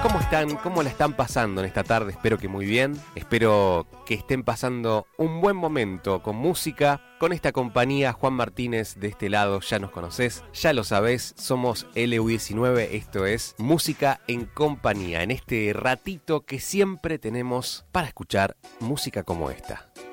¿Cómo están? ¿Cómo la están pasando en esta tarde? Espero que muy bien. Espero que estén pasando un buen momento con música. Con esta compañía, Juan Martínez de este lado, ya nos conocés, ya lo sabés, somos LU19, esto es Música en Compañía, en este ratito que siempre tenemos para escuchar música como esta.